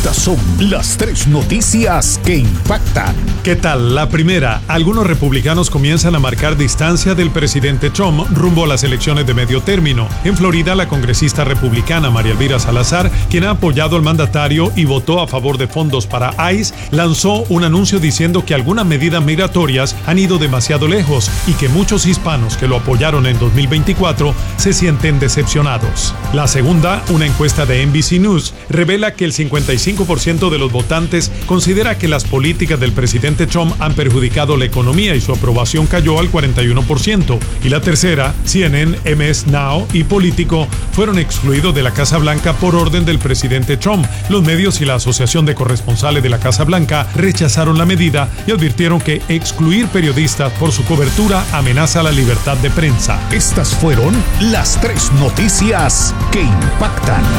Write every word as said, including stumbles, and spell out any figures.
Estas son las tres noticias que impactan. ¿Qué tal? La primera, algunos republicanos comienzan a marcar distancia del presidente Trump rumbo a las elecciones de medio término. En Florida, la congresista republicana María Elvira Salazar, quien ha apoyado al mandatario y votó a favor de fondos para ICE, lanzó un anuncio diciendo que algunas medidas migratorias han ido demasiado lejos y que muchos hispanos que lo apoyaron en dos mil veinticuatro se sienten decepcionados. La segunda, una encuesta de N B C News, revela que el cincuenta y cinco por ciento de los votantes considera que las políticas del presidente Trump han perjudicado la economía y su aprobación cayó al cuarenta y uno por ciento. Y la tercera, C N N, M S Now y Político fueron excluidos de la Casa Blanca por orden del presidente Trump. Los medios y la Asociación de Corresponsales de la Casa Blanca rechazaron la medida y advirtieron que excluir periodistas por su cobertura amenaza la libertad de prensa. Estas fueron las tres noticias que impactan.